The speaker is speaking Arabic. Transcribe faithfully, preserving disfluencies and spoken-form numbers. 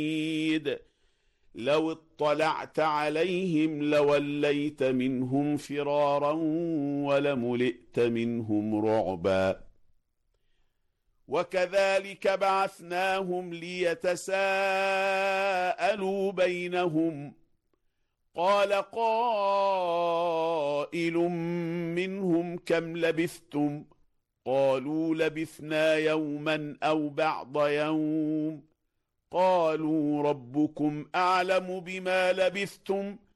لو اطلعت عليهم لوليت منهم فرارا ولملئت منهم رعبا. وكذلك بعثناهم ليتساءلوا بينهم قال قائل منهم كم لبثتم قالوا لبثنا يوما أو بعض يوم قالوا ربكم أعلم بما لبثتم